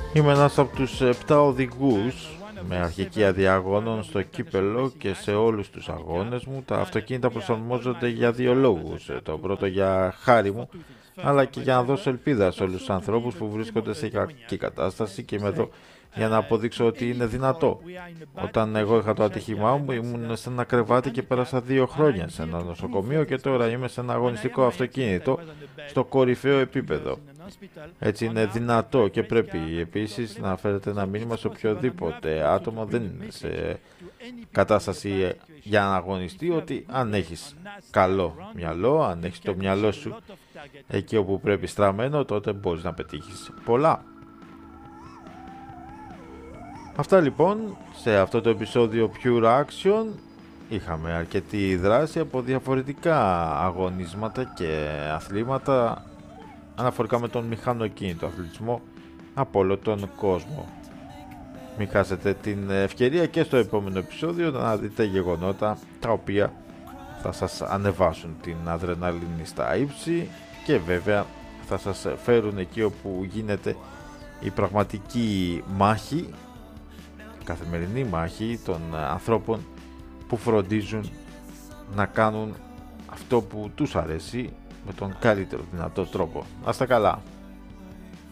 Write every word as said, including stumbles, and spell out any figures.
Είμαι ένας από τους επτά οδηγούς με αρχική άδεια αγώνων στο κύπελο και σε όλους τους αγώνες μου τα αυτοκίνητα προσαρμόζονται για δύο λόγους. Το πρώτο για χάρη μου, αλλά και για να δώσω ελπίδα σε όλους τους ανθρώπους που βρίσκονται σε κακή κατάσταση και είμαι εδώ για να αποδείξω ότι είναι δυνατό. Όταν εγώ είχα το ατύχημά μου ήμουν σε ένα κρεβάτι και πέρασα δύο χρόνια σε ένα νοσοκομείο και τώρα είμαι σε ένα αγωνιστικό αυτοκίνητο στο κορυφαίο επίπεδο. Έτσι είναι δυνατό και πρέπει επίσης να φέρετε ένα μήνυμα σε οποιοδήποτε άτομο δεν είναι σε κατάσταση για να αγωνιστεί ότι αν έχεις καλό μυαλό, αν έχεις το μυαλό σου εκεί όπου πρέπει στραμμένο, τότε μπορείς να πετύχεις πολλά. Αυτά λοιπόν, σε αυτό το επεισόδιο Pure Action είχαμε αρκετή δράση από διαφορετικά αγωνίσματα και αθλήματα αναφορικά με τον μηχανοκίνητο αθλητισμό από όλο τον κόσμο. Μην χάσετε την ευκαιρία και στο επόμενο επεισόδιο να δείτε γεγονότα τα οποία θα σας ανεβάσουν την αδρεναλίνη στα ύψη και βέβαια θα σας φέρουν εκεί όπου γίνεται η πραγματική μάχη, η καθημερινή μάχη των ανθρώπων που φροντίζουν να κάνουν αυτό που τους αρέσει με τον καλύτερο δυνατό τρόπο. Να είστε καλά!